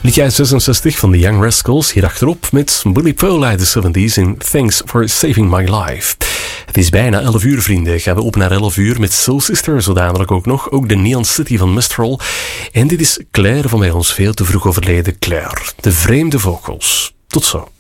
Liedje uit 66 van de Young Rascals, hier achterop met Willie Paul uit de 70s in Thanks for Saving My Life. Het is bijna 11 uur, vrienden. Gaan we op naar 11 uur met Soul Sister, zo dadelijk ook nog. Ook de Neon City van Mistral. En dit is Claire van bij ons veel te vroeg overleden Claire. De vreemde vocals. Tot zo.